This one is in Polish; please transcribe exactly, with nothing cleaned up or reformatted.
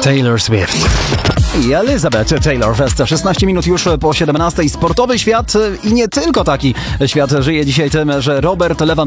Taylor Swift. I Elizabeth Taylor. Fest szesnaście minut już po siedemnastej. Sportowy świat i nie tylko taki świat żyje dzisiaj tym, że Robert Lewandowski